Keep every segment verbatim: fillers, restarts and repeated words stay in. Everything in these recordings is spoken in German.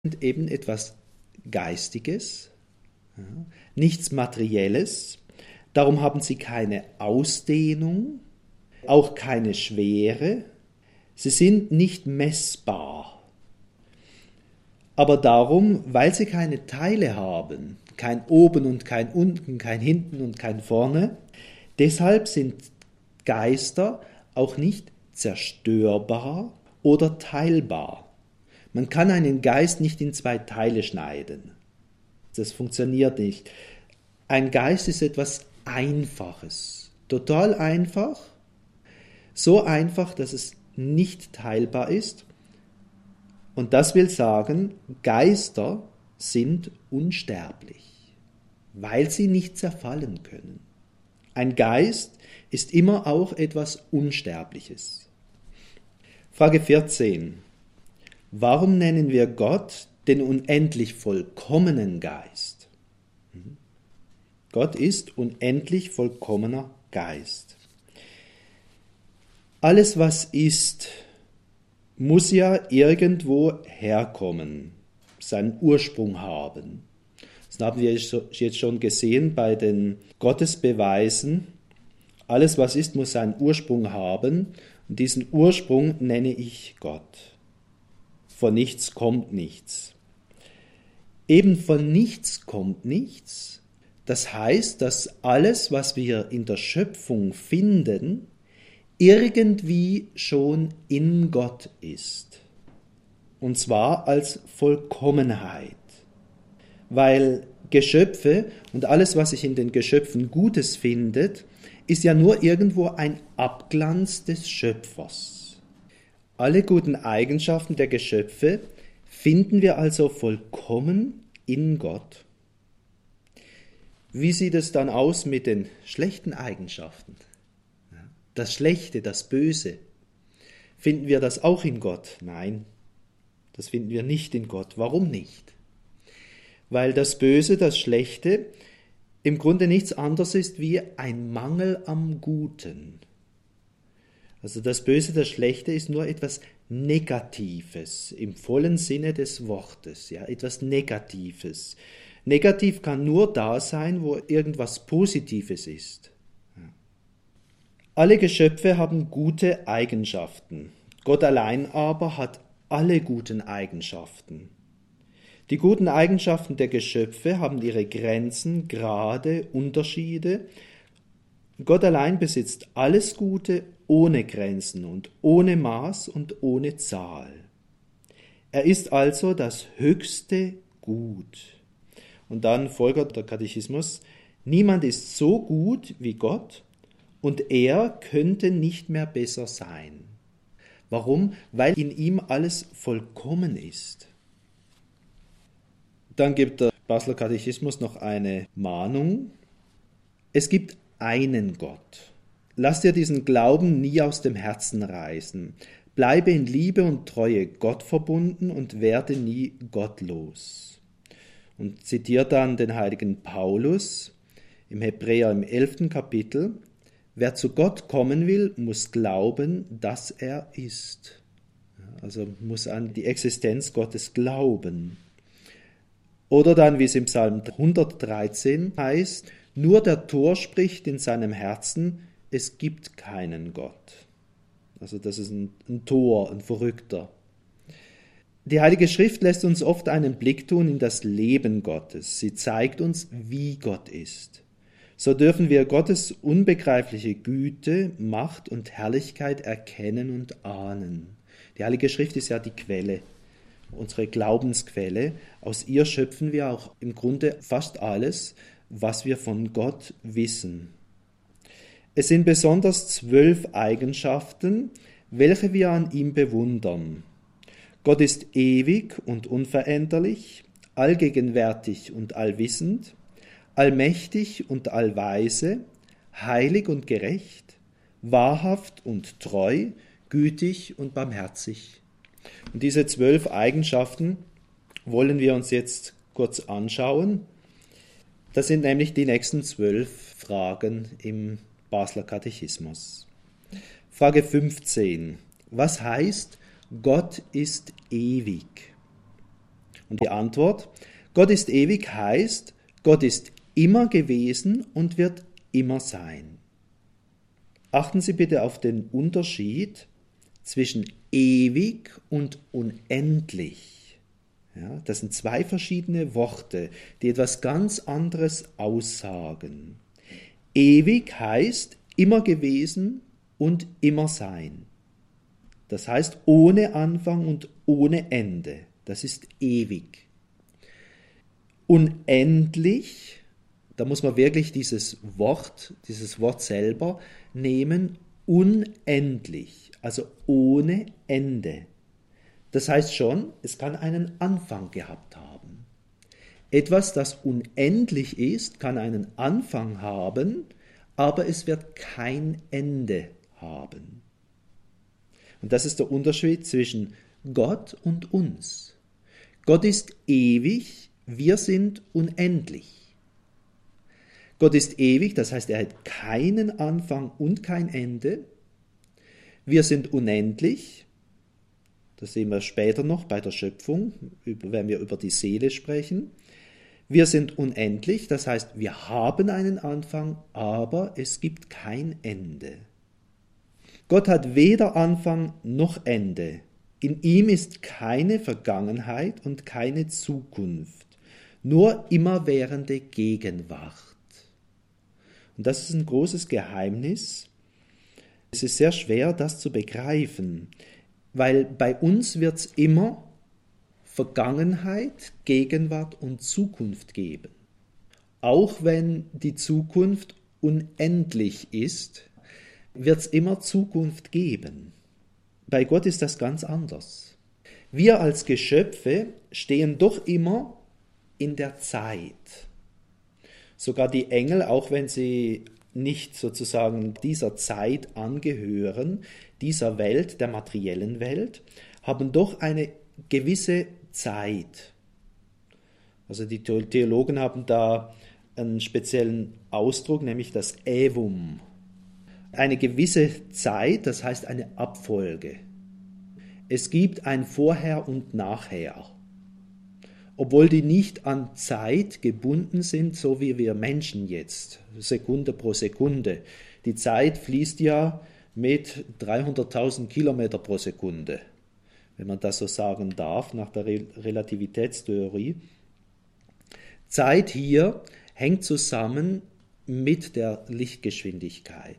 eben etwas Geistiges, ja, nichts Materielles. Darum haben sie keine Ausdehnung, auch keine Schwere. Sie sind nicht messbar. Aber darum, weil sie keine Teile haben, kein Oben und kein Unten, kein Hinten und kein Vorne, deshalb sind Geister auch nicht zerstörbar oder teilbar. Man kann einen Geist nicht in zwei Teile schneiden. Das funktioniert nicht. Ein Geist ist etwas Einfaches, total einfach, so einfach, dass es nicht teilbar ist. Und das will sagen, Geister sind unsterblich, weil sie nicht zerfallen können. Ein Geist ist immer auch etwas Unsterbliches. Frage vierzehn. Warum nennen wir Gott den unendlich vollkommenen Geist? Gott ist unendlich vollkommener Geist. Alles, was ist, muss ja irgendwo herkommen, seinen Ursprung haben. Das haben wir jetzt schon gesehen bei den Gottesbeweisen. Alles, was ist, muss seinen Ursprung haben. Und diesen Ursprung nenne ich Gott. Von nichts kommt nichts. Eben von nichts kommt nichts. Das heißt, dass alles, was wir in der Schöpfung finden, irgendwie schon in Gott ist. Und zwar als Vollkommenheit. Weil Geschöpfe und alles, was sich in den Geschöpfen Gutes findet, ist ja nur irgendwo ein Abglanz des Schöpfers. Alle guten Eigenschaften der Geschöpfe finden wir also vollkommen in Gott. Wie sieht es dann aus mit den schlechten Eigenschaften? Das Schlechte, das Böse. Finden wir das auch in Gott? Nein, das finden wir nicht in Gott. Warum nicht? Weil das Böse, das Schlechte im Grunde nichts anderes ist wie ein Mangel am Guten. Also das Böse, das Schlechte ist nur etwas Negatives, im vollen Sinne des Wortes, ja, etwas Negatives. Negativ kann nur da sein, wo irgendwas Positives ist. Alle Geschöpfe haben gute Eigenschaften. Gott allein aber hat alle guten Eigenschaften. Die guten Eigenschaften der Geschöpfe haben ihre Grenzen, Grade, Unterschiede. Gott allein besitzt alles Gute ohne Grenzen und ohne Maß und ohne Zahl. Er ist also das höchste Gut. Und dann folgt der Katechismus: Niemand ist so gut wie Gott und er könnte nicht mehr besser sein. Warum? Weil in ihm alles vollkommen ist. Dann gibt der Basler Katechismus noch eine Mahnung. Es gibt einen Gott. Lass dir diesen Glauben nie aus dem Herzen reißen. Bleibe in Liebe und Treue Gott verbunden und werde nie gottlos. Und zitiert dann den heiligen Paulus im Hebräer im elften Kapitel. Wer zu Gott kommen will, muss glauben, dass er ist. Also muss an die Existenz Gottes glauben. Oder dann, wie es im Psalm hundertdreizehn heißt, nur der Tor spricht in seinem Herzen, es gibt keinen Gott. Also das ist ein, ein Tor, ein Verrückter. Die Heilige Schrift lässt uns oft einen Blick tun in das Leben Gottes. Sie zeigt uns, wie Gott ist. So dürfen wir Gottes unbegreifliche Güte, Macht und Herrlichkeit erkennen und ahnen. Die Heilige Schrift ist ja die Quelle, unsere Glaubensquelle. Aus ihr schöpfen wir auch im Grunde fast alles, was wir von Gott wissen. Es sind besonders zwölf Eigenschaften, welche wir an ihm bewundern. Gott ist ewig und unveränderlich, allgegenwärtig und allwissend, allmächtig und allweise, heilig und gerecht, wahrhaft und treu, gütig und barmherzig. Und diese zwölf Eigenschaften wollen wir uns jetzt kurz anschauen. Das sind nämlich die nächsten zwölf Fragen im Basler Katechismus. Frage fünfzehn. Was heißt, Gott ist ewig? Und die Antwort: Gott ist ewig heißt, Gott ist immer gewesen und wird immer sein. Achten Sie bitte auf den Unterschied zwischen ewig und unendlich. Ja, das sind zwei verschiedene Worte, die etwas ganz anderes aussagen. Ewig heißt immer gewesen und immer sein. Das heißt ohne Anfang und ohne Ende. Das ist ewig. Unendlich, da muss man wirklich dieses Wort, dieses Wort selber nehmen, unendlich, also ohne Ende. Das heißt schon, es kann einen Anfang gehabt haben. Etwas, das unendlich ist, kann einen Anfang haben, aber es wird kein Ende haben. Und das ist der Unterschied zwischen Gott und uns. Gott ist ewig, wir sind unendlich. Gott ist ewig, das heißt, er hat keinen Anfang und kein Ende. Wir sind unendlich, das sehen wir später noch bei der Schöpfung, wenn wir über die Seele sprechen. Wir sind unendlich, das heißt, wir haben einen Anfang, aber es gibt kein Ende. Gott hat weder Anfang noch Ende. In ihm ist keine Vergangenheit und keine Zukunft, nur immerwährende Gegenwart. Und das ist ein großes Geheimnis. Es ist sehr schwer, das zu begreifen, weil bei uns wird es immer Vergangenheit, Gegenwart und Zukunft geben. Auch wenn die Zukunft unendlich ist, wird es immer Zukunft geben. Bei Gott ist das ganz anders. Wir als Geschöpfe stehen doch immer in der Zeit. Sogar die Engel, auch wenn sie nicht sozusagen dieser Zeit angehören, dieser Welt, der materiellen Welt, haben doch eine gewisse Zeit. Also die Theologen haben da einen speziellen Ausdruck, nämlich das Ävum. Eine gewisse Zeit, das heißt eine Abfolge. Es gibt ein Vorher und Nachher. Obwohl die nicht an Zeit gebunden sind, so wie wir Menschen jetzt, Sekunde pro Sekunde. Die Zeit fließt ja mit dreihunderttausend Kilometer pro Sekunde, wenn man das so sagen darf, nach der Re- Relativitätstheorie. Zeit hier hängt zusammen mit der Lichtgeschwindigkeit.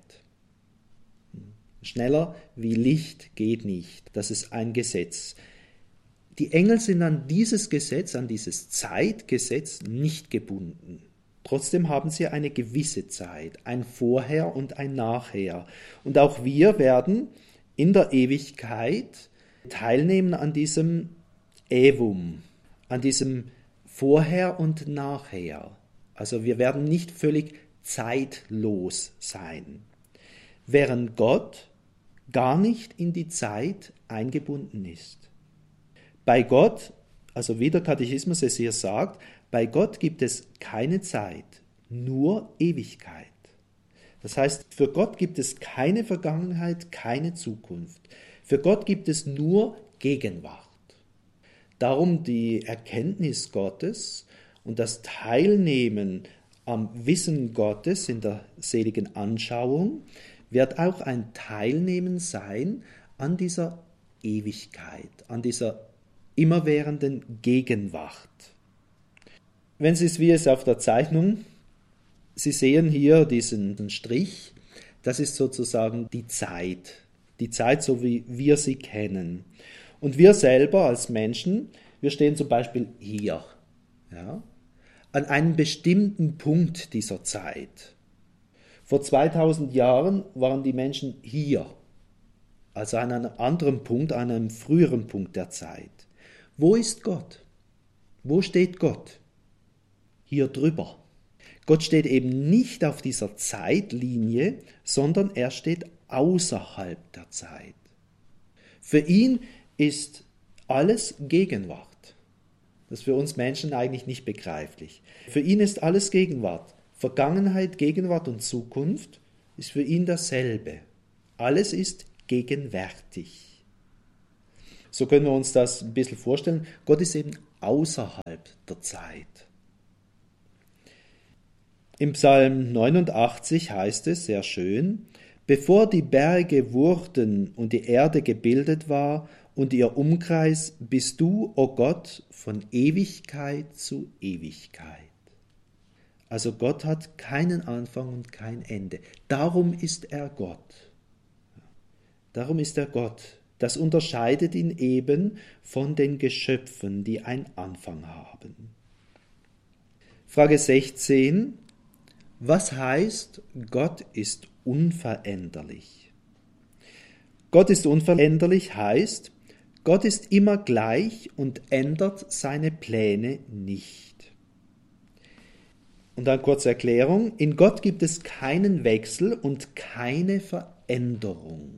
Schneller wie Licht geht nicht. Das ist ein Gesetz. Die Engel sind an dieses Gesetz, an dieses Zeitgesetz nicht gebunden. Trotzdem haben sie eine gewisse Zeit, ein Vorher und ein Nachher. Und auch wir werden in der Ewigkeit teilnehmen an diesem Ävum, an diesem Vorher und Nachher. Also wir werden nicht völlig zeitlos sein, während Gott gar nicht in die Zeit eingebunden ist. Bei Gott, also wie der Katechismus es hier sagt, bei Gott gibt es keine Zeit, nur Ewigkeit. Das heißt, für Gott gibt es keine Vergangenheit, keine Zukunft. Für Gott gibt es nur Gegenwart. Darum die Erkenntnis Gottes und das Teilnehmen am Wissen Gottes in der seligen Anschauung wird auch ein Teilnehmen sein an dieser Ewigkeit, an dieser immerwährenden Gegenwart. Wenn Sie es, wie es auf der Zeichnung, Sie sehen hier diesen Strich, das ist sozusagen die Zeit, die Zeit, so wie wir sie kennen. Und wir selber als Menschen, wir stehen zum Beispiel hier, ja, an einem bestimmten Punkt dieser Zeit. Vor zweitausend Jahren waren die Menschen hier, also an einem anderen Punkt, an einem früheren Punkt der Zeit. Wo ist Gott? Wo steht Gott? Hier drüber. Gott steht eben nicht auf dieser Zeitlinie, sondern er steht außerhalb der Zeit. Für ihn ist alles Gegenwart. Das ist für uns Menschen eigentlich nicht begreiflich. Für ihn ist alles Gegenwart. Vergangenheit, Gegenwart und Zukunft ist für ihn dasselbe. Alles ist gegenwärtig. So können wir uns das ein bisschen vorstellen. Gott ist eben außerhalb der Zeit. Im Psalm neunundachtzig heißt es sehr schön: Bevor die Berge wurden und die Erde gebildet war und ihr Umkreis, bist du, o Gott, von Ewigkeit zu Ewigkeit. Also Gott hat keinen Anfang und kein Ende. Darum ist er Gott. Darum ist er Gott. Das unterscheidet ihn eben von den Geschöpfen, die einen Anfang haben. Frage sechzehn. Was heißt, Gott ist unveränderlich? Gott ist unveränderlich heißt, Gott ist immer gleich und ändert seine Pläne nicht. Und eine kurze Erklärung: In Gott gibt es keinen Wechsel und keine Veränderung.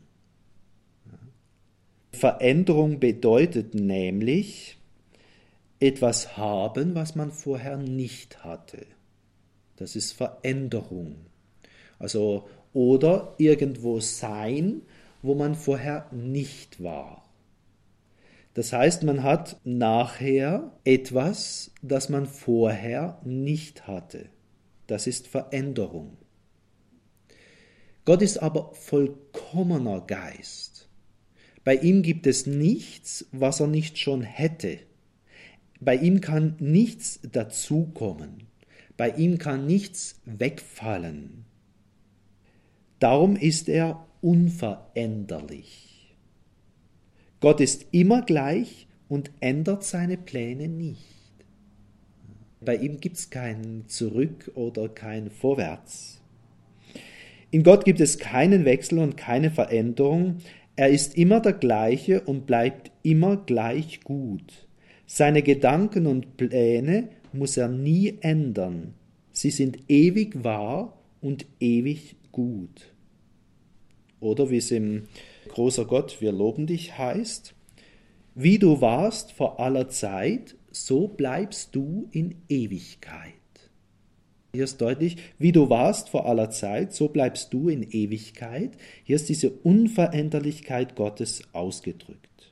Veränderung bedeutet nämlich etwas haben, was man vorher nicht hatte. Das ist Veränderung. Also, oder irgendwo sein, wo man vorher nicht war. Das heißt, man hat nachher etwas, das man vorher nicht hatte. Das ist Veränderung. Gott ist aber vollkommener Geist. Bei ihm gibt es nichts, was er nicht schon hätte. Bei ihm kann nichts dazukommen. Bei ihm kann nichts wegfallen. Darum ist er unveränderlich. Gott ist immer gleich und ändert seine Pläne nicht. Bei ihm gibt es kein Zurück oder kein Vorwärts. In Gott gibt es keinen Wechsel und keine Veränderung. Er ist immer der gleiche und bleibt immer gleich gut. Seine Gedanken und Pläne muss er nie ändern. Sie sind ewig wahr und ewig gut. Oder wie es im Großer Gott, wir loben dich heißt: Wie du warst vor aller Zeit, so bleibst du in Ewigkeit. Hier ist deutlich: Wie du warst vor aller Zeit, so bleibst du in Ewigkeit. Hier ist diese Unveränderlichkeit Gottes ausgedrückt.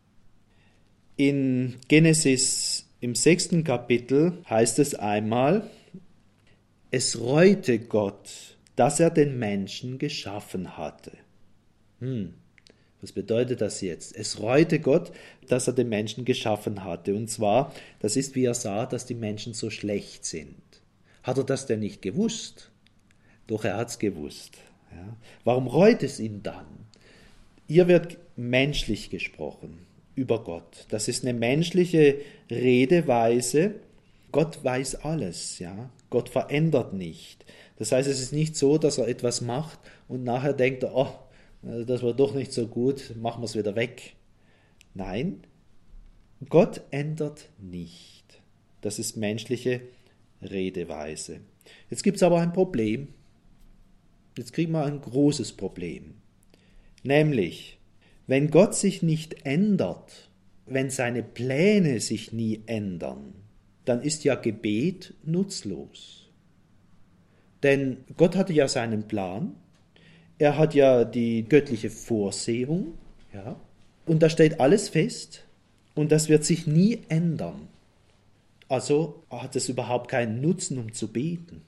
In Genesis im sechsten Kapitel heißt es einmal: Es reute Gott, dass er den Menschen geschaffen hatte. Hm, was bedeutet das jetzt? Es reute Gott, dass er den Menschen geschaffen hatte. Und zwar, das ist, wie er sah, dass die Menschen so schlecht sind. Hat er das denn nicht gewusst? Doch er hat es gewusst. Ja. Warum reut es ihn dann? Hier wird menschlich gesprochen über Gott. Das ist eine menschliche Redeweise. Gott weiß alles, ja. Gott verändert nicht. Das heißt, es ist nicht so, dass er etwas macht und nachher denkt er, oh, das war doch nicht so gut, machen wir es wieder weg. Nein, Gott ändert nicht. Das ist menschliche Redeweise. Jetzt gibt es aber ein Problem. Jetzt kriegen wir ein großes Problem. Nämlich, wenn Gott sich nicht ändert, wenn seine Pläne sich nie ändern, dann ist ja Gebet nutzlos. Denn Gott hatte ja seinen Plan, er hat ja die göttliche Vorsehung, ja, und da steht alles fest und das wird sich nie ändern. Also hat es überhaupt keinen Nutzen, um zu beten.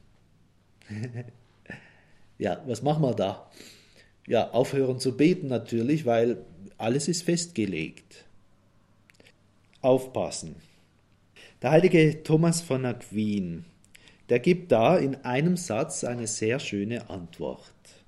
Ja, was machen wir da? Ja, aufhören zu beten natürlich, weil alles ist festgelegt. Aufpassen. Der heilige Thomas von Aquin, der gibt da in einem Satz eine sehr schöne Antwort.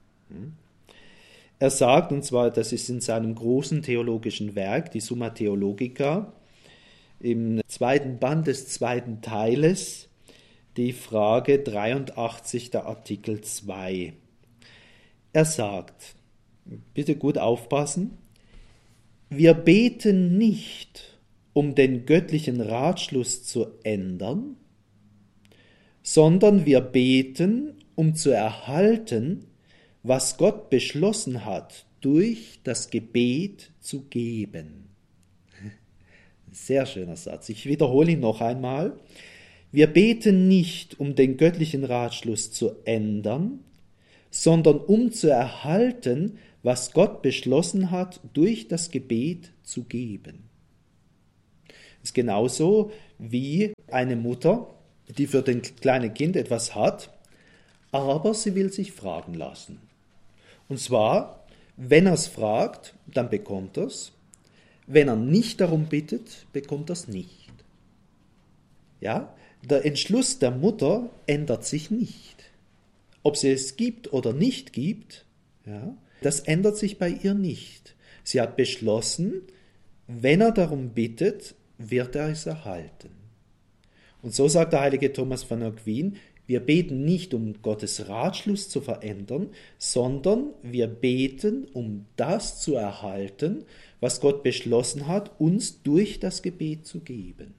Er sagt, und zwar, das ist in seinem großen theologischen Werk, die Summa Theologica, im zweiten Band des zweiten Teiles, die Frage dreiundachtzig, der Artikel zwei. Er sagt, bitte gut aufpassen, wir beten nicht, um den göttlichen Ratschluss zu ändern, sondern wir beten, um zu erhalten, was Gott beschlossen hat, durch das Gebet zu geben. Sehr schöner Satz. Ich wiederhole ihn noch einmal. Wir beten nicht, um den göttlichen Ratschluss zu ändern, sondern um zu erhalten, was Gott beschlossen hat, durch das Gebet zu geben. Das ist genauso wie eine Mutter, die für das kleine Kind etwas hat, aber sie will sich fragen lassen. Und zwar, wenn er es fragt, dann bekommt er es. Wenn er nicht darum bittet, bekommt er es nicht. Ja, der Entschluss der Mutter ändert sich nicht. Ob sie es gibt oder nicht gibt, ja, das ändert sich bei ihr nicht. Sie hat beschlossen, wenn er darum bittet, wird er es erhalten. Und so sagt der heilige Thomas von Aquin, wir beten nicht, um Gottes Ratschluss zu verändern, sondern wir beten, um das zu erhalten, was Gott beschlossen hat, uns durch das Gebet zu geben.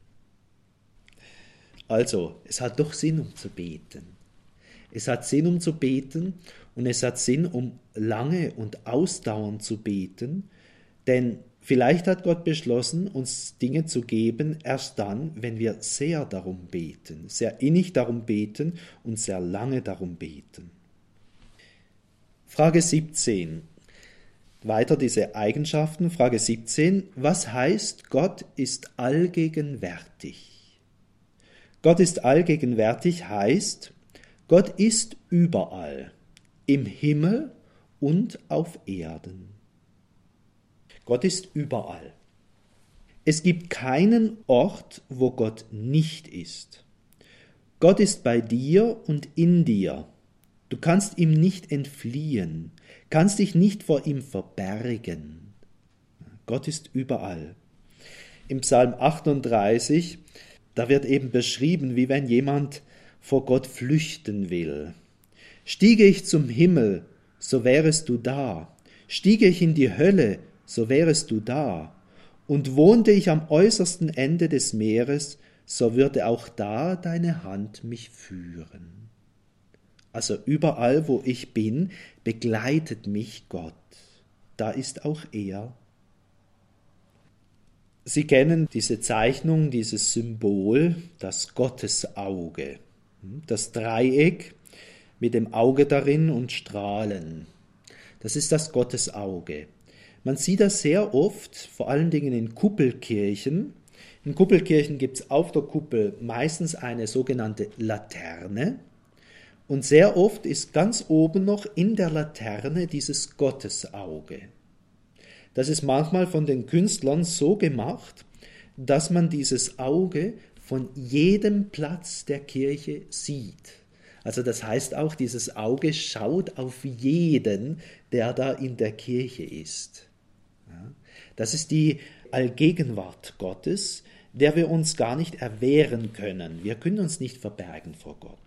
Also, es hat doch Sinn, um zu beten. Es hat Sinn, um zu beten, und es hat Sinn, um lange und ausdauernd zu beten, denn vielleicht hat Gott beschlossen, uns Dinge zu geben, erst dann, wenn wir sehr darum beten, sehr innig darum beten und sehr lange darum beten. Frage siebzehn. Weiter diese Eigenschaften. Frage siebzehn. Was heißt, Gott ist allgegenwärtig? Gott ist allgegenwärtig heißt, Gott ist überall, im Himmel und auf Erden. Gott ist überall. Es gibt keinen Ort, wo Gott nicht ist. Gott ist bei dir und in dir. Du kannst ihm nicht entfliehen, kannst dich nicht vor ihm verbergen. Gott ist überall. Im Psalm achtunddreißig, da wird eben beschrieben, wie wenn jemand vor Gott flüchten will. Stiege ich zum Himmel, so wärest du da. Stiege ich in die Hölle, so wärest du da. Und wohnte ich am äußersten Ende des Meeres, so würde auch da deine Hand mich führen. Also überall, wo ich bin, begleitet mich Gott. Da ist auch er. Sie kennen diese Zeichnung, dieses Symbol, das Gottesauge. Das Dreieck mit dem Auge darin und Strahlen. Das ist das Gottesauge. Man sieht das sehr oft, vor allen Dingen in Kuppelkirchen. In Kuppelkirchen gibt es auf der Kuppel meistens eine sogenannte Laterne. Und sehr oft ist ganz oben noch in der Laterne dieses Gottesauge. Das ist manchmal von den Künstlern so gemacht, dass man dieses Auge von jedem Platz der Kirche sieht. Also das heißt auch, dieses Auge schaut auf jeden, der da in der Kirche ist. Ja, das ist die Allgegenwart Gottes, der wir uns gar nicht erwehren können. Wir können uns nicht verbergen vor Gott.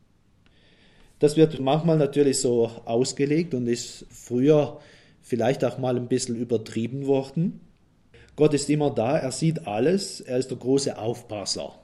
Das wird manchmal natürlich so ausgelegt und ist früher vielleicht auch mal ein bisschen übertrieben worden. Gott ist immer da, er sieht alles, er ist der große Aufpasser.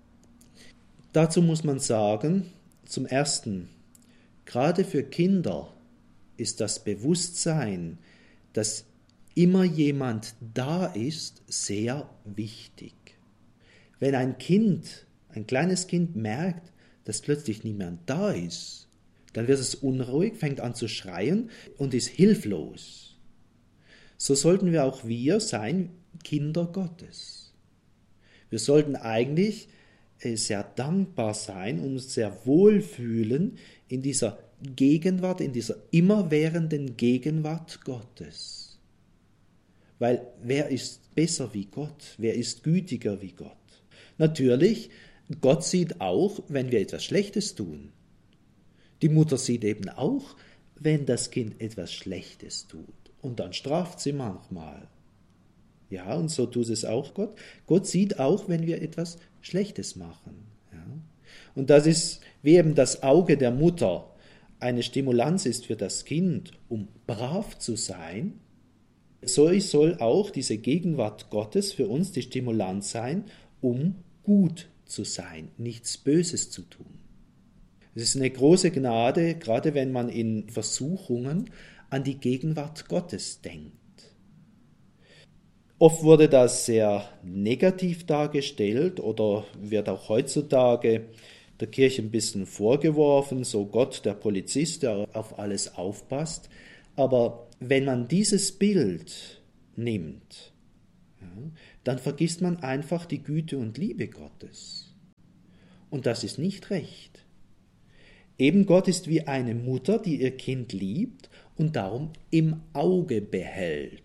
Dazu muss man sagen, zum Ersten, gerade für Kinder ist das Bewusstsein, dass immer jemand da ist, sehr wichtig. Wenn ein Kind, ein kleines Kind merkt, dass plötzlich niemand da ist, dann wird es unruhig, fängt an zu schreien und ist hilflos. So sollten wir auch wir sein, Kinder Gottes. Wir sollten eigentlich sehr dankbar sein und uns sehr wohlfühlen in dieser Gegenwart, in dieser immerwährenden Gegenwart Gottes. Weil wer ist besser wie Gott? Wer ist gütiger wie Gott? Natürlich, Gott sieht auch, wenn wir etwas Schlechtes tun. Die Mutter sieht eben auch, wenn das Kind etwas Schlechtes tut. Und dann straft sie manchmal. Ja, und so tut es auch Gott. Gott sieht auch, wenn wir etwas Schlechtes machen. Ja. Und das ist, wie eben das Auge der Mutter eine Stimulanz ist für das Kind, um brav zu sein, so soll auch diese Gegenwart Gottes für uns die Stimulanz sein, um gut zu sein, nichts Böses zu tun. Es ist eine große Gnade, gerade wenn man in Versuchungen an die Gegenwart Gottes denkt. Oft wurde das sehr negativ dargestellt oder wird auch heutzutage der Kirche ein bisschen vorgeworfen, so Gott, der Polizist, der auf alles aufpasst. Aber wenn man dieses Bild nimmt, ja, dann vergisst man einfach die Güte und Liebe Gottes. Und das ist nicht recht. Eben Gott ist wie eine Mutter, die ihr Kind liebt und darum im Auge behält.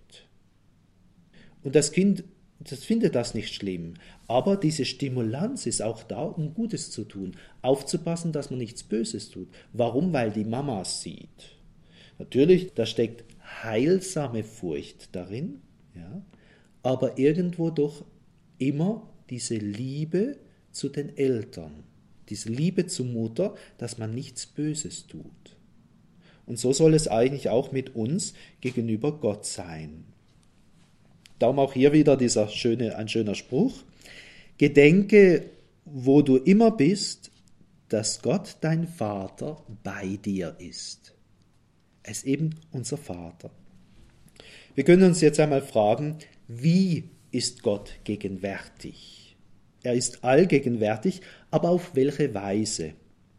Und das Kind, das findet das nicht schlimm, aber diese Stimulanz ist auch da, um Gutes zu tun, aufzupassen, dass man nichts Böses tut. Warum? Weil die Mama es sieht. Natürlich, da steckt heilsame Furcht darin, ja, aber irgendwo doch immer diese Liebe zu den Eltern, diese Liebe zur Mutter, dass man nichts Böses tut. Und so soll es eigentlich auch mit uns gegenüber Gott sein. Darum auch hier wieder dieser schöne, ein schöner Spruch. Gedenke, wo du immer bist, dass Gott dein Vater bei dir ist. Er ist eben unser Vater. Wir können uns jetzt einmal fragen, wie ist Gott gegenwärtig? Er ist allgegenwärtig, aber auf welche Weise?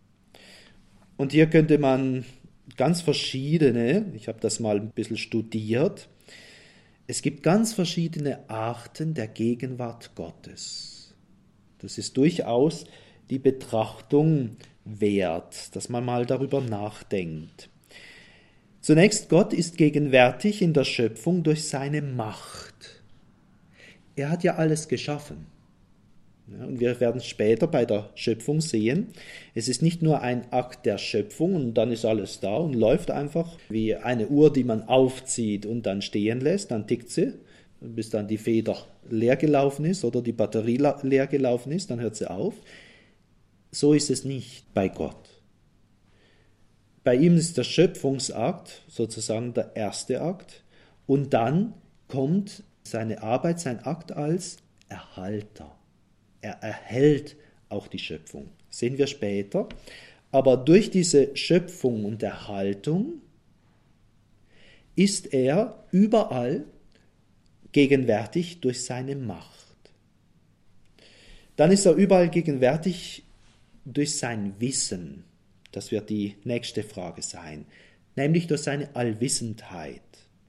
Und hier könnte man ganz verschiedene, ich habe das mal ein bisschen studiert, es gibt ganz verschiedene Arten der Gegenwart Gottes. Das ist durchaus die Betrachtung wert, dass man mal darüber nachdenkt. Zunächst, Gott ist gegenwärtig in der Schöpfung durch seine Macht. Er hat ja alles geschaffen. Ja, und wir werden später bei der Schöpfung sehen, es ist nicht nur ein Akt der Schöpfung und dann ist alles da und läuft einfach wie eine Uhr, die man aufzieht und dann stehen lässt, dann tickt sie, bis dann die Feder leer gelaufen ist oder die Batterie leer gelaufen ist, dann hört sie auf. So ist es nicht bei Gott. Bei ihm ist der Schöpfungsakt sozusagen der erste Akt und dann kommt seine Arbeit, sein Akt als Erhalter. Er erhält auch die Schöpfung. Sehen wir später. Aber durch diese Schöpfung und Erhaltung ist er überall gegenwärtig durch seine Macht. Dann ist er überall gegenwärtig durch sein Wissen. Das wird die nächste Frage sein, nämlich durch seine Allwissendheit.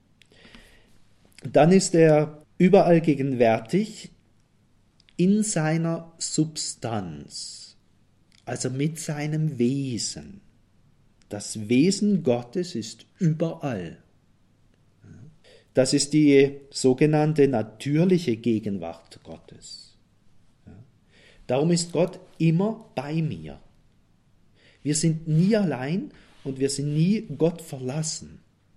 Dann ist er überall gegenwärtig in seiner Substanz, also mit seinem Wesen. Das Wesen Gottes ist überall. Das ist die sogenannte natürliche Gegenwart Gottes. Darum ist Gott immer bei mir. Wir sind nie allein und wir sind nie Gott verlassen.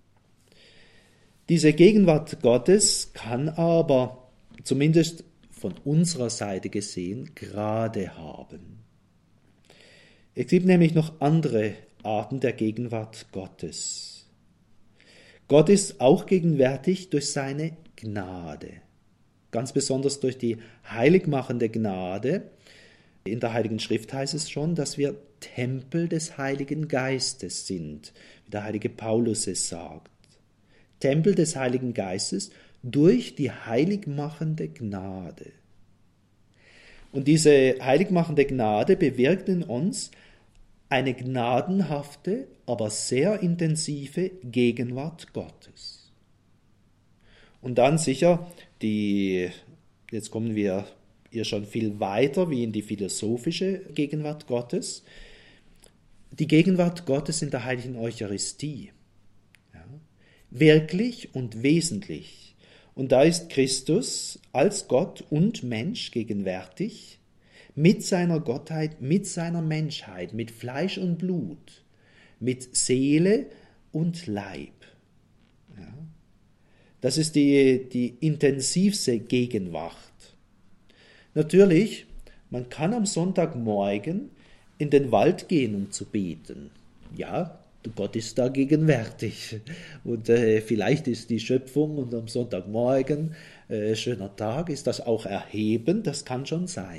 Diese Gegenwart Gottes kann aber, zumindest von unserer Seite gesehen, Grade haben. Es gibt nämlich noch andere Arten der Gegenwart Gottes. Gott ist auch gegenwärtig durch seine Gnade, ganz besonders durch die heiligmachende Gnade. In der Heiligen Schrift heißt es schon, dass wir Tempel des Heiligen Geistes sind, wie der heilige Paulus es sagt. Tempel des Heiligen Geistes durch die heiligmachende Gnade. Und diese heiligmachende Gnade bewirkt in uns eine gnadenhafte, aber sehr intensive Gegenwart Gottes. Und dann sicher die, jetzt kommen wir hier schon viel weiter wie in die philosophische Gegenwart Gottes, die Gegenwart Gottes in der heiligen Eucharistie. Ja, wirklich und wesentlich. Und da ist Christus als Gott und Mensch gegenwärtig, mit seiner Gottheit, mit seiner Menschheit, mit Fleisch und Blut, mit Seele und Leib. Ja, das ist die, die intensivste Gegenwart. Natürlich, man kann am Sonntagmorgen in den Wald gehen, um zu beten. Ja, Gott ist da gegenwärtig. Und äh, vielleicht ist die Schöpfung und am Sonntagmorgen äh, schöner Tag, ist das auch erhebend, das kann schon sein.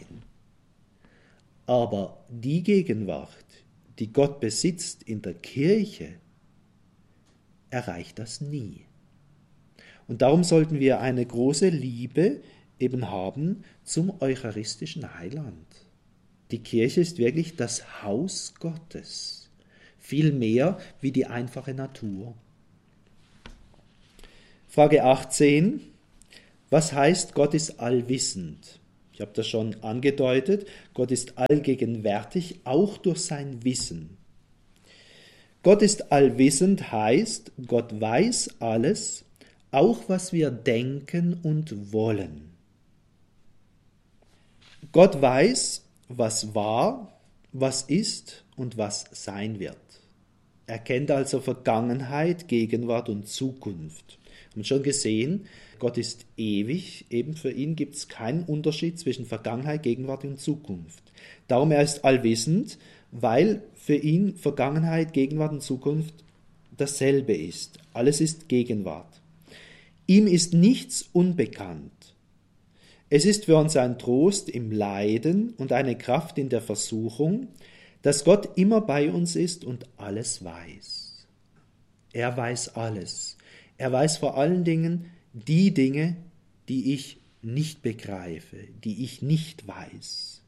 Aber die Gegenwart, die Gott besitzt in der Kirche, erreicht das nie. Und darum sollten wir eine große Liebe eben haben zum eucharistischen Heiland. Die Kirche ist wirklich das Haus Gottes, viel mehr wie die einfache Natur. Frage achtzehn. Was heißt, Gott ist allwissend? Ich habe das schon angedeutet, Gott ist allgegenwärtig, auch durch sein Wissen. Gott ist allwissend heißt, Gott weiß alles, auch was wir denken und wollen. Gott weiß, was war, was ist und was sein wird. Er kennt also Vergangenheit, Gegenwart und Zukunft. Wir haben schon gesehen, Gott ist ewig, eben für ihn gibt es keinen Unterschied zwischen Vergangenheit, Gegenwart und Zukunft. Darum er ist allwissend, weil für ihn Vergangenheit, Gegenwart und Zukunft dasselbe ist. Alles ist Gegenwart. Ihm ist nichts unbekannt. Es ist für uns ein Trost im Leiden und eine Kraft in der Versuchung, dass Gott immer bei uns ist und alles weiß. Er weiß alles. Er weiß vor allen Dingen die Dinge, die ich nicht begreife, die ich nicht weiß.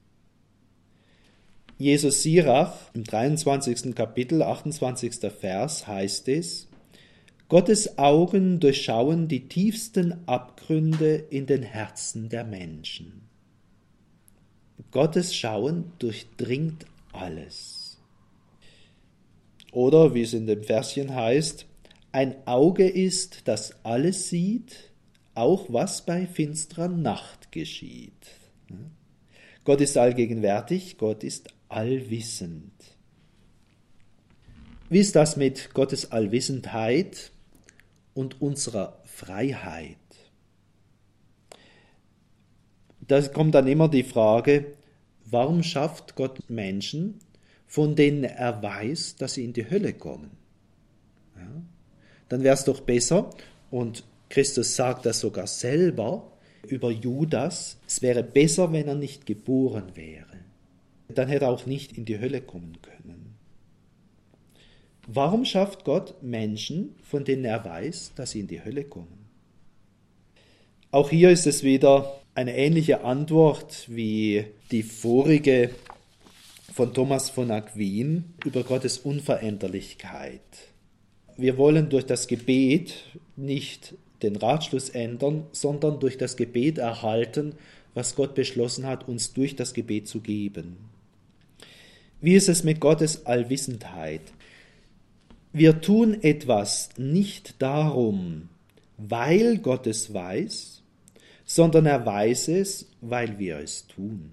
Jesus Sirach im dreiundzwanzigsten Kapitel, achtundzwanzigster Vers heißt es: Gottes Augen durchschauen die tiefsten Abgründe in den Herzen der Menschen. Gottes Schauen durchdringt alles. Oder wie es in dem Verschen heißt, ein Auge ist, das alles sieht, auch was bei finsterer Nacht geschieht. Gott ist allgegenwärtig, Gott ist allwissend. Wie ist das mit Gottes Allwissendheit und unserer Freiheit? Da kommt dann immer die Frage, warum schafft Gott Menschen, von denen er weiß, dass sie in die Hölle kommen? Ja? Dann wäre es doch besser, und Christus sagt das sogar selber über Judas, es wäre besser, wenn er nicht geboren wäre. Dann hätte er auch nicht in die Hölle kommen können. Warum schafft Gott Menschen, von denen er weiß, dass sie in die Hölle kommen? Auch hier ist es wieder eine ähnliche Antwort wie die vorige von Thomas von Aquin über Gottes Unveränderlichkeit. Wir wollen durch das Gebet nicht den Ratschluss ändern, sondern durch das Gebet erhalten, was Gott beschlossen hat, uns durch das Gebet zu geben. Wie ist es mit Gottes Allwissendheit? Wir tun etwas nicht darum, weil Gott es weiß, sondern er weiß es, weil wir es tun.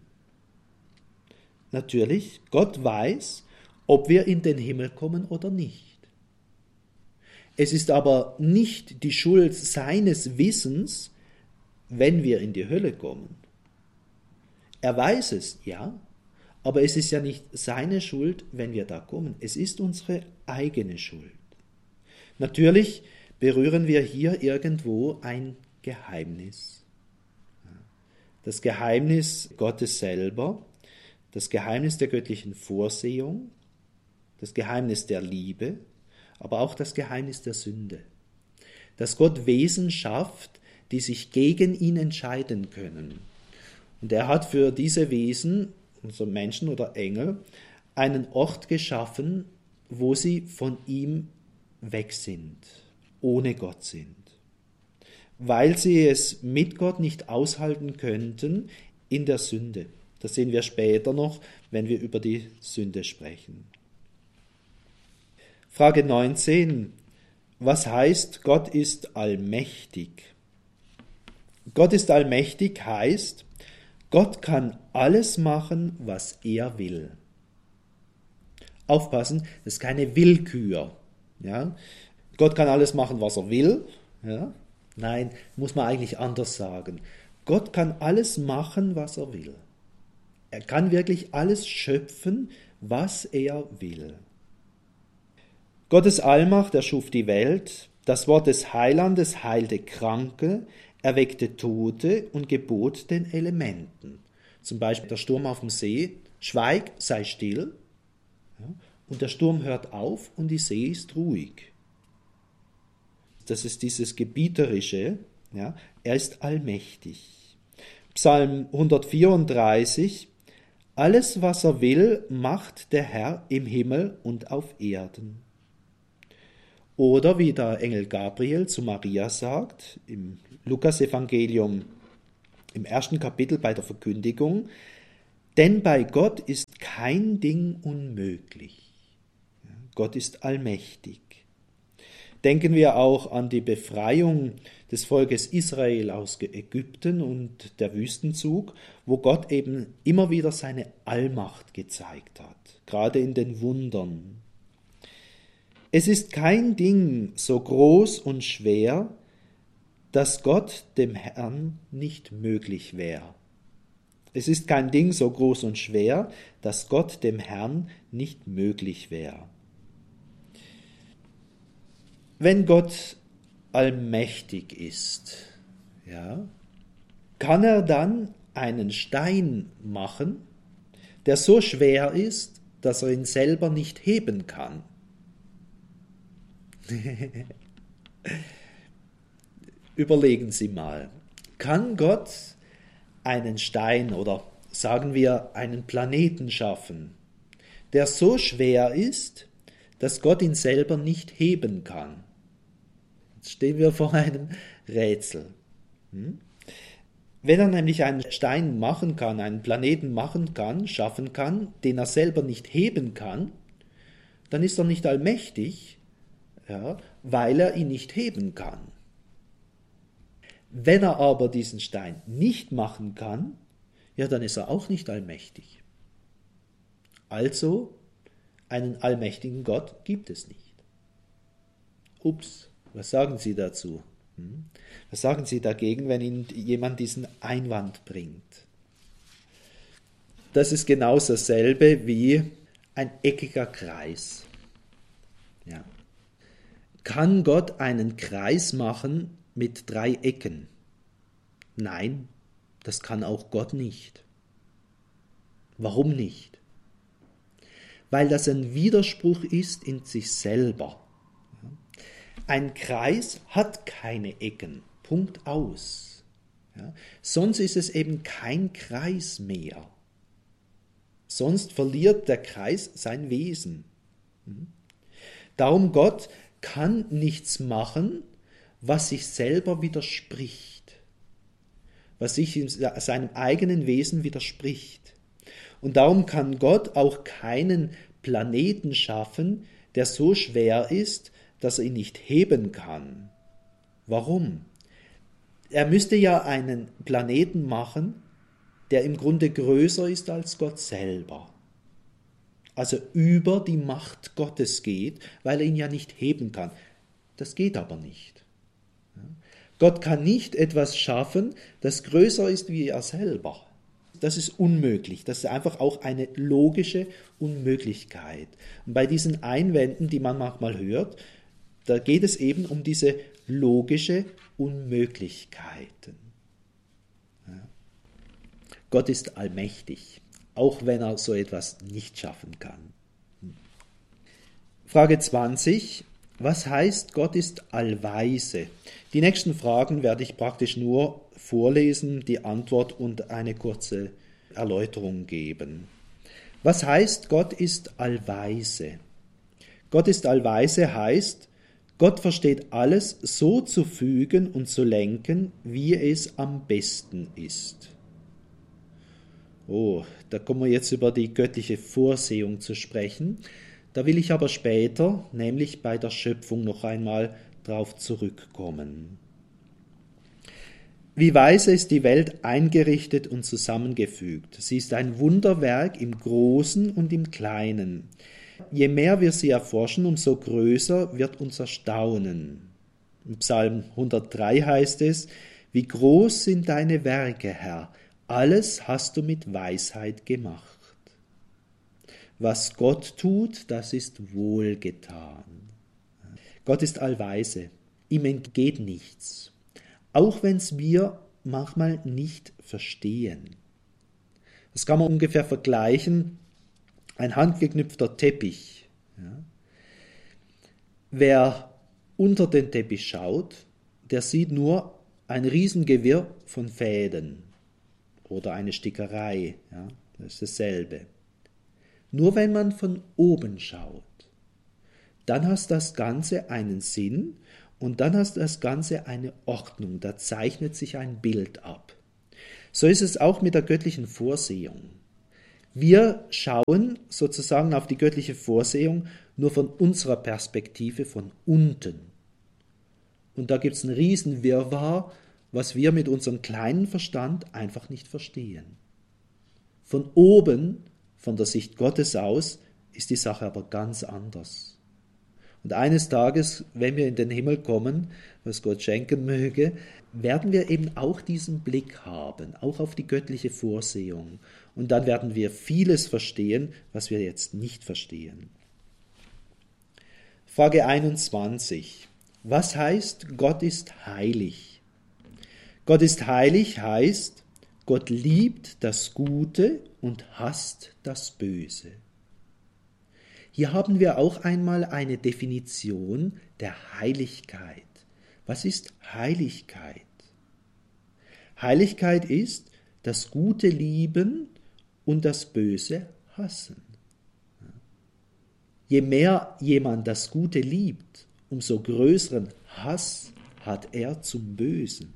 Natürlich, Gott weiß, ob wir in den Himmel kommen oder nicht. Es ist aber nicht die Schuld seines Wissens, wenn wir in die Hölle kommen. Er weiß es, ja, aber es ist ja nicht seine Schuld, wenn wir da kommen. Es ist unsere eigene Schuld. Natürlich berühren wir hier irgendwo ein Geheimnis. Das Geheimnis Gottes selber, das Geheimnis der göttlichen Vorsehung, das Geheimnis der Liebe, aber auch das Geheimnis der Sünde. Dass Gott Wesen schafft, die sich gegen ihn entscheiden können. Und er hat für diese Wesen, also Menschen oder Engel, einen Ort geschaffen, wo sie von ihm weg sind, ohne Gott sind. Weil sie es mit Gott nicht aushalten könnten in der Sünde. Das sehen wir später noch, wenn wir über die Sünde sprechen. Frage neunzehn. Was heißt, Gott ist allmächtig? Gott ist allmächtig heißt, Gott kann alles machen, was er will. Aufpassen, das ist keine Willkür. Ja? Gott kann alles machen, was er will. Ja? Nein, muss man eigentlich anders sagen. Gott kann alles machen, was er will. Er kann wirklich alles schöpfen, was er will. Gottes Allmacht erschuf die Welt, das Wort des Heilandes heilte Kranke, erweckte Tote und gebot den Elementen. Zum Beispiel der Sturm auf dem See, schweig, sei still. Ja, und der Sturm hört auf und die See ist ruhig. Das ist dieses Gebieterische, ja, er ist allmächtig. Psalm hundertvierunddreißig, alles, was er will, macht der Herr im Himmel und auf Erden. Oder wie der Engel Gabriel zu Maria sagt, im Lukasevangelium im ersten Kapitel bei der Verkündigung, denn bei Gott ist kein Ding unmöglich. Gott ist allmächtig. Denken wir auch an die Befreiung des Volkes Israel aus Ägypten und der Wüstenzug, wo Gott eben immer wieder seine Allmacht gezeigt hat, gerade in den Wundern. Es ist kein Ding so groß und schwer, dass Gott dem Herrn nicht möglich wäre. Es ist kein Ding so groß und schwer, dass Gott dem Herrn nicht möglich wäre. Wenn Gott allmächtig ist, ja, kann er dann einen Stein machen, der so schwer ist, dass er ihn selber nicht heben kann. Überlegen Sie mal, kann Gott einen Stein oder sagen wir einen Planeten schaffen, der so schwer ist, dass Gott ihn selber nicht heben kann? Jetzt stehen wir vor einem Rätsel. Hm? Wenn er nämlich einen Stein machen kann, einen Planeten machen kann, schaffen kann, den er selber nicht heben kann, dann ist er nicht allmächtig, ja, weil er ihn nicht heben kann. Wenn er aber diesen Stein nicht machen kann, ja, dann ist er auch nicht allmächtig. Also, einen allmächtigen Gott gibt es nicht. Ups, was sagen Sie dazu? Hm? Was sagen Sie dagegen, wenn Ihnen jemand diesen Einwand bringt? Das ist genau dasselbe wie ein eckiger Kreis. Ja. Kann Gott einen Kreis machen mit drei Ecken? Nein, das kann auch Gott nicht. Warum nicht? Weil das ein Widerspruch ist in sich selber. Ein Kreis hat keine Ecken. Punkt aus. Ja? Sonst ist es eben kein Kreis mehr. Sonst verliert der Kreis sein Wesen. Darum Gott kann nichts machen, was sich selber widerspricht, was sich in seinem eigenen Wesen widerspricht. Und darum kann Gott auch keinen Planeten schaffen, der so schwer ist, dass er ihn nicht heben kann. Warum? Er müsste ja einen Planeten machen, der im Grunde größer ist als Gott selber. Also über die Macht Gottes geht, weil er ihn ja nicht heben kann. Das geht aber nicht. Gott kann nicht etwas schaffen, das größer ist wie er selber. Das ist unmöglich. Das ist einfach auch eine logische Unmöglichkeit. Und bei diesen Einwänden, die man manchmal hört, da geht es eben um diese logische Unmöglichkeiten. Ja. Gott ist allmächtig, auch wenn er so etwas nicht schaffen kann. Frage zwanzig. Was heißt, Gott ist allweise? Die nächsten Fragen werde ich praktisch nur vorlesen, die Antwort und eine kurze Erläuterung geben. Was heißt, Gott ist allweise? Gott ist allweise heißt, Gott versteht alles so zu fügen und zu lenken, wie es am besten ist. Oh, da kommen wir jetzt über die göttliche Vorsehung zu sprechen. Da will ich aber später, nämlich bei der Schöpfung, noch einmal drauf zurückkommen. Wie weise ist die Welt eingerichtet und zusammengefügt. Sie ist ein Wunderwerk im Großen und im Kleinen. Je mehr wir sie erforschen, umso größer wird unser Staunen. Im Psalm hundertdrei heißt es, wie groß sind deine Werke, Herr, alles hast du mit Weisheit gemacht. Was Gott tut, das ist wohlgetan. Gott ist allweise, ihm entgeht nichts, auch wenn es wir manchmal nicht verstehen. Das kann man ungefähr vergleichen, ein handgeknüpfter Teppich. Ja. Wer unter den Teppich schaut, der sieht nur ein Riesengewirr von Fäden oder eine Stickerei. Ja. Das ist dasselbe. Nur wenn man von oben schaut, dann hat das Ganze einen Sinn und dann hat das Ganze eine Ordnung, da zeichnet sich ein Bild ab. So ist es auch mit der göttlichen Vorsehung. Wir schauen sozusagen auf die göttliche Vorsehung nur von unserer Perspektive von unten. Und da gibt es einen riesen Wirrwarr, was wir mit unserem kleinen Verstand einfach nicht verstehen. Von oben, von der Sicht Gottes aus, ist die Sache aber ganz anders. Und eines Tages, wenn wir in den Himmel kommen, was Gott schenken möge, werden wir eben auch diesen Blick haben, auch auf die göttliche Vorsehung. Und dann werden wir vieles verstehen, was wir jetzt nicht verstehen. Frage einundzwanzig. Was heißt, Gott ist heilig? Gott ist heilig heißt, Gott liebt das Gute und hasst das Böse. Hier haben wir auch einmal eine Definition der Heiligkeit. Was ist Heiligkeit? Heiligkeit ist das Gute lieben und das Böse hassen. Je mehr jemand das Gute liebt, umso größeren Hass hat er zum Bösen.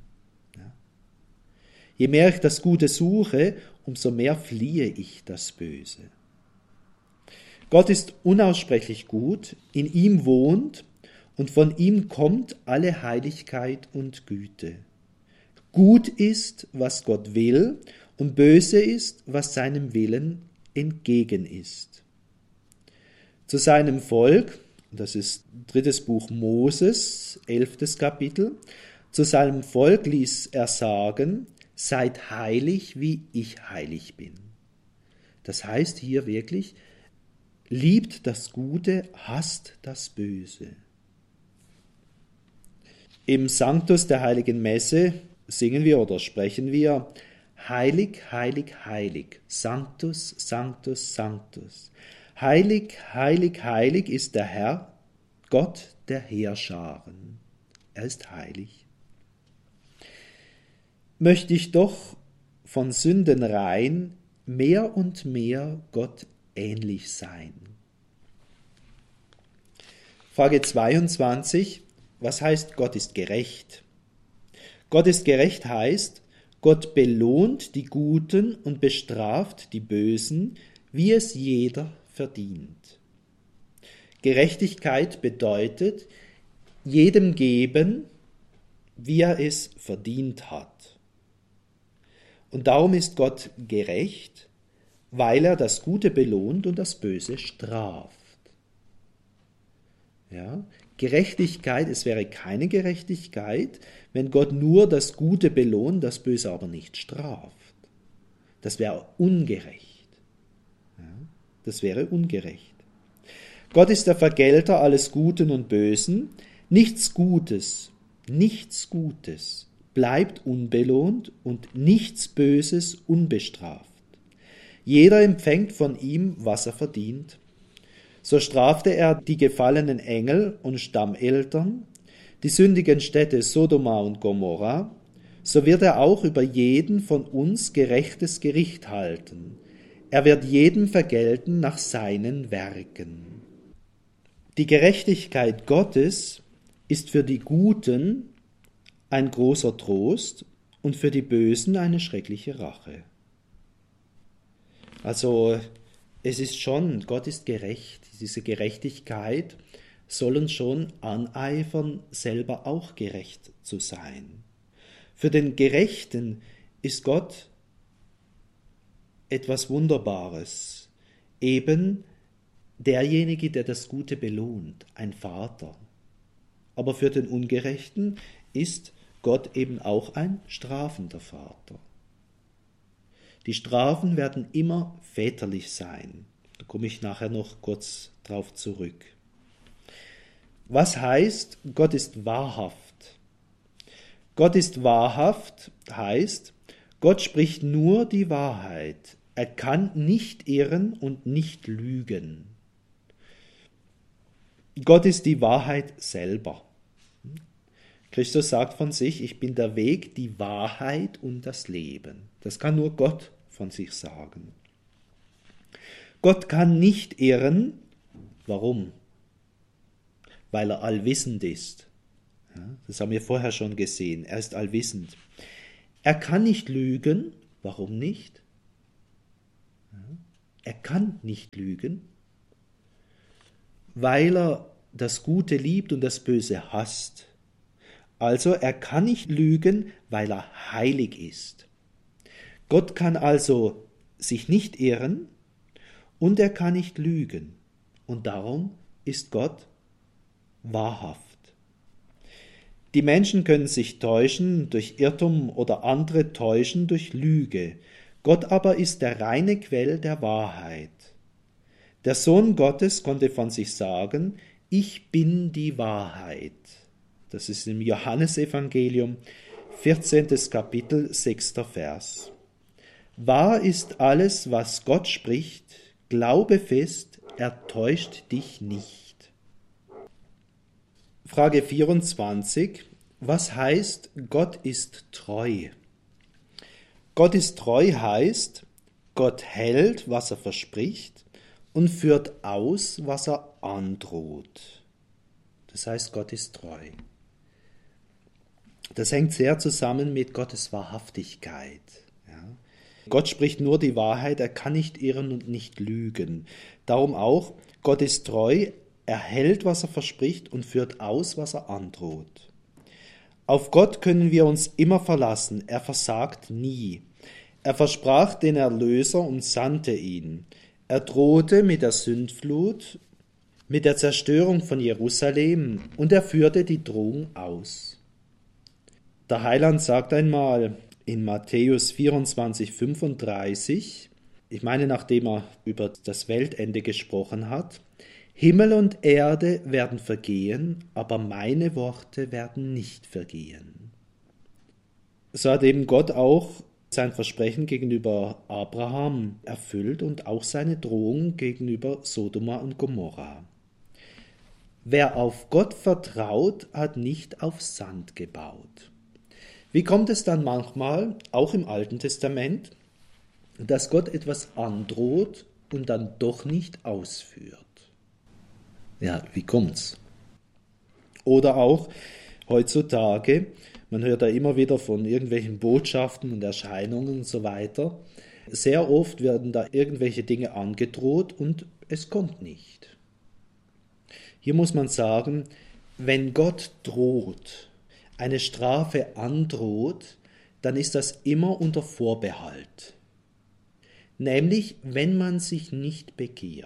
Je mehr ich das Gute suche, umso mehr fliehe ich das Böse. Gott ist unaussprechlich gut, in ihm wohnt und von ihm kommt alle Heiligkeit und Güte. Gut ist, was Gott will, und böse ist, was seinem Willen entgegen ist. Zu seinem Volk, das ist drittes Buch Moses, elftes Kapitel, zu seinem Volk ließ er sagen, seid heilig, wie ich heilig bin. Das heißt hier wirklich, liebt das Gute, hasst das Böse. Im Sanctus der Heiligen Messe singen wir oder sprechen wir, heilig, heilig, heilig, Sanctus, Sanctus, Sanctus. Heilig, heilig, heilig ist der Herr, Gott der Heerscharen. Er ist heilig. Möchte ich doch von Sünden rein mehr und mehr Gott ähnlich sein. Frage zweiundzwanzig. Was heißt, Gott ist gerecht? Gott ist gerecht heißt, Gott belohnt die Guten und bestraft die Bösen, wie es jeder verdient. Gerechtigkeit bedeutet, jedem geben, wie er es verdient hat. Und darum ist Gott gerecht, weil er das Gute belohnt und das Böse straft. Ja? Gerechtigkeit, es wäre keine Gerechtigkeit, wenn Gott nur das Gute belohnt, das Böse aber nicht straft. Das wäre ungerecht. Ja? Das wäre ungerecht. Gott ist der Vergelter alles Guten und Bösen. Nichts Gutes, nichts Gutes bleibt unbelohnt und nichts Böses unbestraft. Jeder empfängt von ihm, was er verdient. So strafte er die gefallenen Engel und Stammeltern, die sündigen Städte Sodoma und Gomorra, so wird er auch über jeden von uns gerechtes Gericht halten. Er wird jedem vergelten nach seinen Werken. Die Gerechtigkeit Gottes ist für die Guten ein großer Trost und für die Bösen eine schreckliche Rache. Also es ist schon, Gott ist gerecht. Diese Gerechtigkeit soll uns schon aneifern, selber auch gerecht zu sein. Für den Gerechten ist Gott etwas Wunderbares, eben derjenige, der das Gute belohnt, ein Vater. Aber für den Ungerechten ist Gott eben auch ein strafender Vater. Die Strafen werden immer väterlich sein. Da komme ich nachher noch kurz drauf zurück. Was heißt, Gott ist wahrhaft? Gott ist wahrhaft heißt, Gott spricht nur die Wahrheit. Er kann nicht irren und nicht lügen. Gott ist die Wahrheit selber. Christus sagt von sich, ich bin der Weg, die Wahrheit und das Leben. Das kann nur Gott von sich sagen. Gott kann nicht irren. Warum? weil er allwissend ist. Ja, das haben wir vorher schon gesehen. Er ist allwissend. Er kann nicht lügen. Warum nicht? Ja, er kann nicht lügen, weil er das Gute liebt und das Böse hasst. Also er kann nicht lügen, weil er heilig ist. Gott kann also sich nicht irren und er kann nicht lügen. Und darum ist Gott wahrhaft. Die Menschen können sich täuschen durch Irrtum oder andere täuschen durch Lüge. Gott aber ist der reine Quell der Wahrheit. Der Sohn Gottes konnte von sich sagen, ich bin die Wahrheit. Das ist im Johannesevangelium, vierzehntes Kapitel, sechster Vers. Wahr ist alles, was Gott spricht, glaube fest, er täuscht dich nicht. Frage vierundzwanzig. Was heißt, Gott ist treu? Gott ist treu heißt, Gott hält, was er verspricht und führt aus, was er androht. Das heißt, Gott ist treu. Das hängt sehr zusammen mit Gottes Wahrhaftigkeit. Ja. Gott spricht nur die Wahrheit, er kann nicht irren und nicht lügen. Darum auch, Gott ist treu, er hält, was er verspricht und führt aus, was er androht. Auf Gott können wir uns immer verlassen, er versagt nie. Er versprach den Erlöser und sandte ihn. Er drohte mit der Sündflut, mit der Zerstörung von Jerusalem und er führte die Drohung aus. Der Heiland sagt einmal in Matthäus vierundzwanzig, fünfunddreißig, ich meine, nachdem er über das Weltende gesprochen hat, Himmel und Erde werden vergehen, aber meine Worte werden nicht vergehen. So hat eben Gott auch sein Versprechen gegenüber Abraham erfüllt und auch seine Drohung gegenüber Sodoma und Gomorra. Wer auf Gott vertraut, hat nicht auf Sand gebaut. Wie kommt es dann manchmal, auch im Alten Testament, dass Gott etwas androht und dann doch nicht ausführt? Ja, wie kommt's? Oder auch heutzutage, man hört da immer wieder von irgendwelchen Botschaften und Erscheinungen und so weiter. Sehr oft werden da irgendwelche Dinge angedroht und es kommt nicht. Hier muss man sagen, wenn Gott droht, eine Strafe androht, dann ist das immer unter Vorbehalt. Nämlich, wenn man sich nicht bekehrt.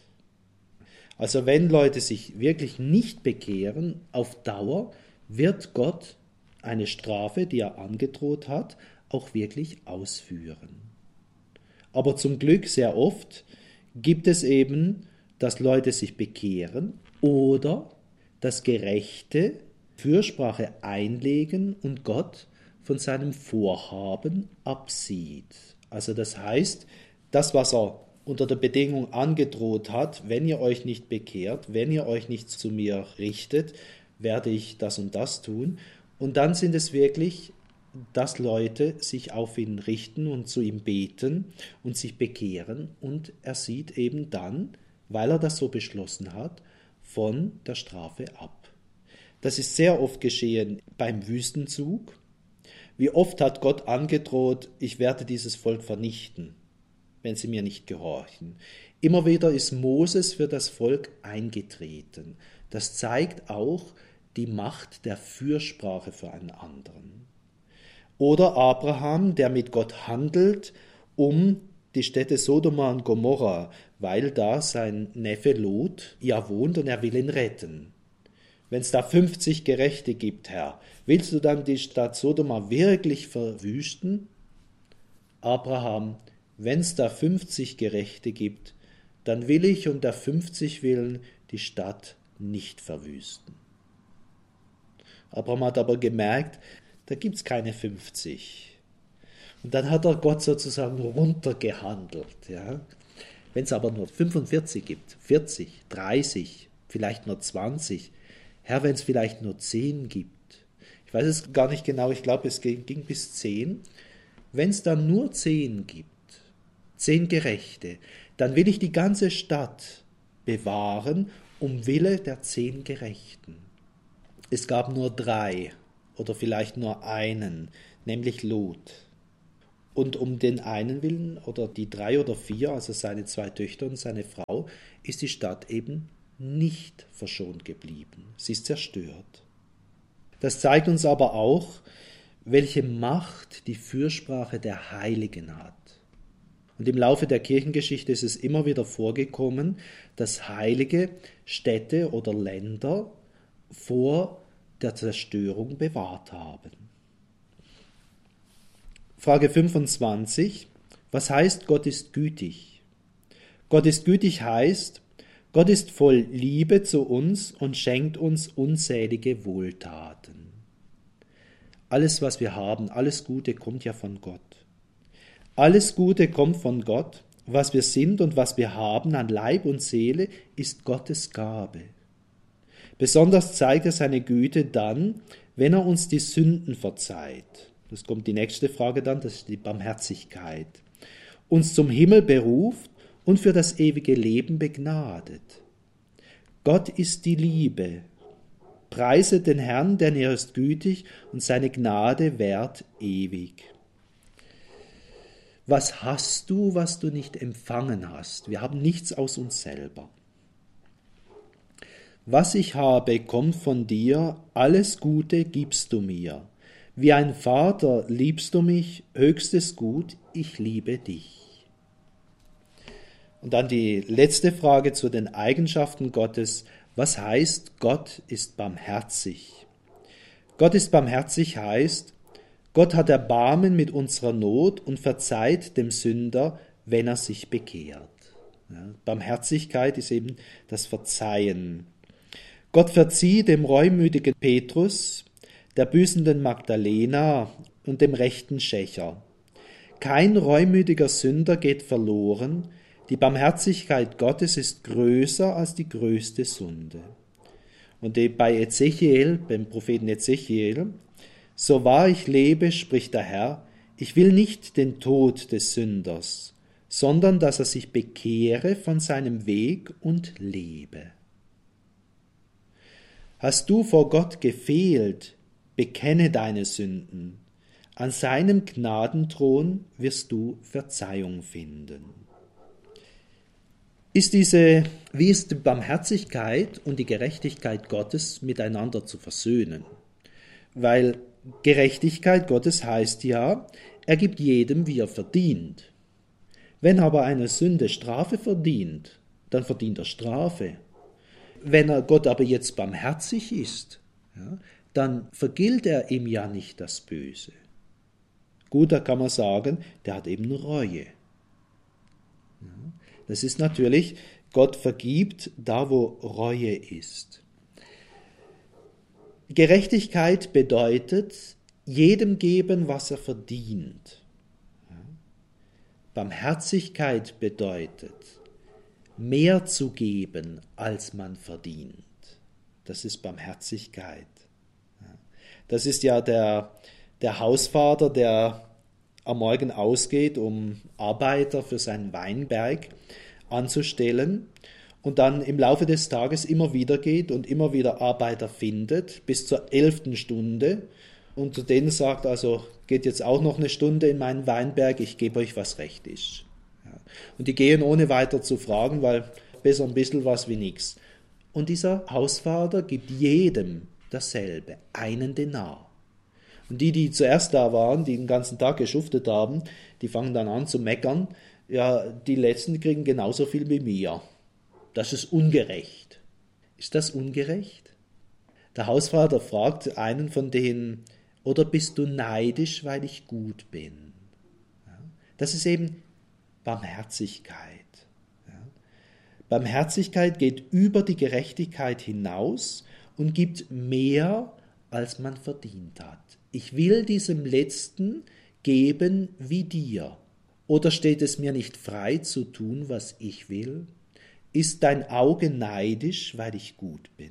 Also wenn Leute sich wirklich nicht bekehren, auf Dauer wird Gott eine Strafe, die er angedroht hat, auch wirklich ausführen. Aber zum Glück sehr oft gibt es eben, dass Leute sich bekehren oder das Gerechte Fürsprache einlegen und Gott von seinem Vorhaben absieht. Also das heißt, das, was er unter der Bedingung angedroht hat, wenn ihr euch nicht bekehrt, wenn ihr euch nicht zu mir richtet, werde ich das und das tun. Und dann sind es wirklich, dass Leute sich auf ihn richten und zu ihm beten und sich bekehren. Und er sieht eben dann, weil er das so beschlossen hat, von der Strafe ab. Das ist sehr oft geschehen beim Wüstenzug. Wie oft hat Gott angedroht, ich werde dieses Volk vernichten, wenn sie mir nicht gehorchen. Immer wieder ist Moses für das Volk eingetreten. Das zeigt auch die Macht der Fürsprache für einen anderen. Oder Abraham, der mit Gott handelt, um die Städte Sodoma und Gomorra, weil da sein Neffe Lot ja wohnt und er will ihn retten. Wenn es da fünfzig Gerechte gibt, Herr, willst du dann die Stadt Sodoma wirklich verwüsten? Abraham, wenn es da fünfzig Gerechte gibt, dann will ich um der fünfzig willen die Stadt nicht verwüsten. Abraham hat aber gemerkt, da gibt es keine fünfzig. Und dann hat er Gott sozusagen runtergehandelt. Ja? Wenn es aber nur fünfundvierzig gibt, vierzig, dreißig, vielleicht nur zwanzig, Herr, wenn es vielleicht nur zehn gibt, ich weiß es gar nicht genau, ich glaube, es ging, ging bis zehn, wenn es dann nur zehn gibt, zehn Gerechte, dann will ich die ganze Stadt bewahren um Wille der zehn Gerechten. Es gab nur drei oder vielleicht nur einen, nämlich Lot. Und um den einen Willen oder die drei oder vier, also seine zwei Töchter und seine Frau, ist die Stadt eben nicht verschont geblieben. Sie ist zerstört. Das zeigt uns aber auch, welche Macht die Fürsprache der Heiligen hat. Und im Laufe der Kirchengeschichte ist es immer wieder vorgekommen, dass Heilige Städte oder Länder vor der Zerstörung bewahrt haben. Frage fünfundzwanzig. Was heißt, Gott ist gütig? Gott ist gütig heißt, Gott ist voll Liebe zu uns und schenkt uns unzählige Wohltaten. Alles, was wir haben, alles Gute kommt ja von Gott. Alles Gute kommt von Gott. Was wir sind und was wir haben an Leib und Seele, ist Gottes Gabe. Besonders zeigt er seine Güte dann, wenn er uns die Sünden verzeiht. Das kommt die nächste Frage dann, das ist die Barmherzigkeit. Uns zum Himmel beruft und für das ewige Leben begnadet. Gott ist die Liebe. Preiset den Herrn, denn er ist gütig und seine Gnade währt ewig. Was hast du, was du nicht empfangen hast? Wir haben nichts aus uns selber. Was ich habe, kommt von dir, alles Gute gibst du mir. Wie ein Vater liebst du mich, höchstes Gut, ich liebe dich. Und dann die letzte Frage zu den Eigenschaften Gottes. Was heißt, Gott ist barmherzig? Gott ist barmherzig heißt, Gott hat Erbarmen mit unserer Not und verzeiht dem Sünder, wenn er sich bekehrt. Ja, Barmherzigkeit ist eben das Verzeihen. Gott verzieh dem reumütigen Petrus, der büßenden Magdalena und dem rechten Schächer. Kein reumütiger Sünder geht verloren, die Barmherzigkeit Gottes ist größer als die größte Sünde. Und bei Ezechiel, beim Propheten Ezechiel, so wahr ich lebe, spricht der Herr, ich will nicht den Tod des Sünders, sondern dass er sich bekehre von seinem Weg und lebe. Hast du vor Gott gefehlt, bekenne deine Sünden. An seinem Gnadenthron wirst du Verzeihung finden. Ist diese, wie ist die Barmherzigkeit und die Gerechtigkeit Gottes miteinander zu versöhnen? Weil Gerechtigkeit Gottes heißt ja, er gibt jedem, wie er verdient. Wenn aber eine Sünde Strafe verdient, dann verdient er Strafe. Wenn er Gott aber jetzt barmherzig ist, ja, dann vergilt er ihm ja nicht das Böse. Gut, da kann man sagen, der hat eben Reue. Ja, das ist natürlich, Gott vergibt da, wo Reue ist. Gerechtigkeit bedeutet, jedem geben, was er verdient. Ja. Barmherzigkeit bedeutet, mehr zu geben, als man verdient. Das ist Barmherzigkeit. Das ist ja der, der Hausvater, der am Morgen ausgeht, um Arbeiter für seinen Weinberg anzustellen und dann im Laufe des Tages immer wieder geht und immer wieder Arbeiter findet, bis zur elften Stunde und zu denen sagt, also geht jetzt auch noch eine Stunde in meinen Weinberg, ich gebe euch, was recht ist. Ja. Und die gehen ohne weiter zu fragen, weil besser ein bisschen was wie nichts. Und dieser Hausvater gibt jedem dasselbe, einen Denar. Und die, die zuerst da waren, die den ganzen Tag geschuftet haben, die fangen dann an zu meckern, ja, die Letzten kriegen genauso viel wie mir. Das ist ungerecht. Ist das ungerecht? Der Hausvater fragt einen von denen, oder bist du neidisch, weil ich gut bin? Ja, das ist eben Barmherzigkeit. Ja. Barmherzigkeit geht über die Gerechtigkeit hinaus und gibt mehr, als man verdient hat. Ich will diesem Letzten geben wie dir. Oder steht es mir nicht frei zu tun, was ich will? Ist dein Auge neidisch, weil ich gut bin?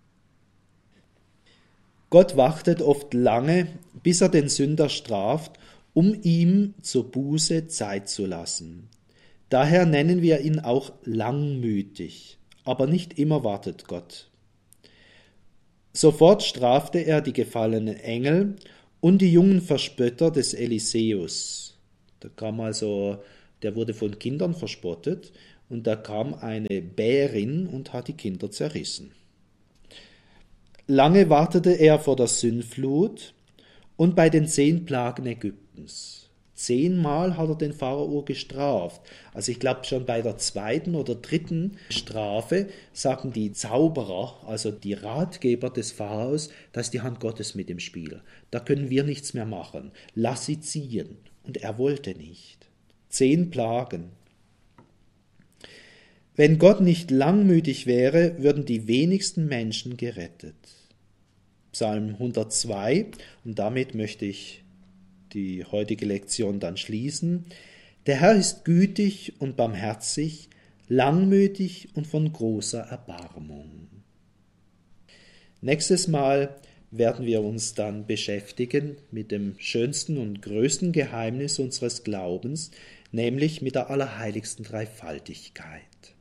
Gott wartet oft lange, bis er den Sünder straft, um ihm zur Buße Zeit zu lassen. Daher nennen wir ihn auch langmütig, aber nicht immer wartet Gott. Sofort strafte er die gefallenen Engel und die jungen Verspötter des Eliseus. Da kam also, der wurde von Kindern verspottet, und da kam eine Bärin und hat die Kinder zerrissen. Lange wartete er vor der Sündflut und bei den zehn Plagen Ägyptens. Zehnmal hat er den Pharao gestraft. Also ich glaube schon bei der zweiten oder dritten Strafe sagen die Zauberer, also die Ratgeber des Pharaos, da ist die Hand Gottes mit im Spiel. Da können wir nichts mehr machen. Lass sie ziehen. Und er wollte nicht. Zehn Plagen. Wenn Gott nicht langmütig wäre, würden die wenigsten Menschen gerettet. Psalm hundertzwei, und damit möchte ich die heutige Lektion dann schließen. Der Herr ist gütig und barmherzig, langmütig und von großer Erbarmung. Nächstes Mal werden wir uns dann beschäftigen mit dem schönsten und größten Geheimnis unseres Glaubens, nämlich mit der allerheiligsten Dreifaltigkeit.